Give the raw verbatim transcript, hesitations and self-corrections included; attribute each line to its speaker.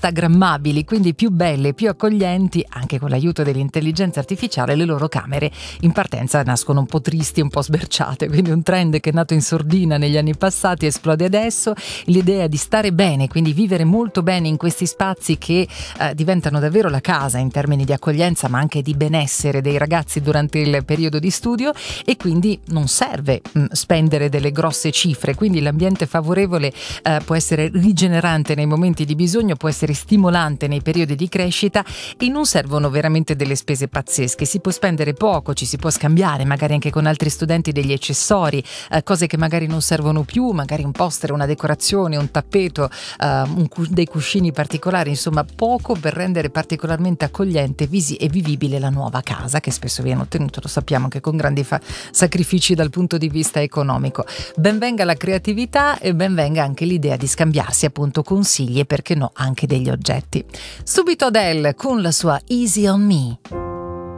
Speaker 1: instagrammabili, quindi più belle, più accoglienti, anche con l'aiuto dell'intelligenza artificiale. Le loro camere in partenza nascono un po' tristi, un po' sberciate, quindi un trend che è nato in sordina negli anni passati esplode adesso. L'idea di stare bene, quindi vivere molto bene in questi spazi che eh, diventano davvero la casa in termini di accoglienza, ma anche di benessere dei ragazzi durante il periodo di studio, e quindi non serve mh, spendere delle grosse cifre, quindi l'ambiente favorevole eh, può essere rigenerante nei momenti di bisogno, può essere stimolante nei periodi di crescita, e non servono veramente delle spese pazzesche. Si può spendere poco, ci si può scambiare magari anche con altri studenti degli accessori, eh, cose che magari non servono più, magari un poster, una decorazione, un tappeto, eh, un, dei cuscini particolari, insomma poco per rendere particolarmente accogliente, visi e vivibile la nuova casa, che spesso viene ottenuto, lo sappiamo, anche con grandi fa- sacrifici dal punto di vista economico. Ben venga la creatività e ben venga anche l'idea di scambiarsi appunto consigli e, perché no, anche degli oggetti. Subito Adele con la sua Easy on Me.